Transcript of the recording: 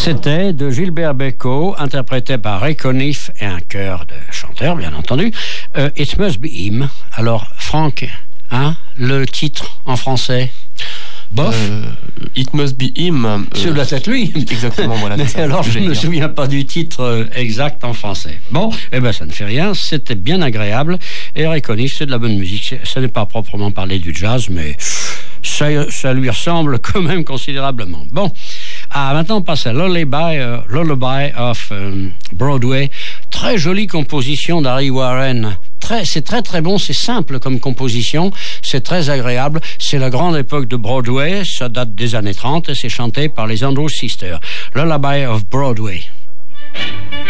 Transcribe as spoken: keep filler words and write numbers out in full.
C'était de Gilbert Bécaud, interprété par Ray Conniff et un chœur de chanteurs, bien entendu. Euh, It Must Be Him. Alors, Franck, hein, le titre en français? Bof. Euh, It Must Be Him. Euh, Ce doit être lui. Exactement, voilà. Mais ça, alors, je ne me souviens pas du titre exact en français. Bon, eh ben, ça ne fait rien. C'était bien agréable. Et Ray Conniff, c'est de la bonne musique. Ce n'est pas proprement parler du jazz, mais ça, ça lui ressemble quand même considérablement. Bon. Ah, maintenant, on passe à Lullaby, uh, Lullaby of um, Broadway. Très jolie composition d'Harry Warren. Très, c'est très très bon, c'est simple comme composition, c'est très agréable. C'est la grande époque de Broadway, ça date des années trente et c'est chanté par les Andrews Sisters. Lullaby of Broadway.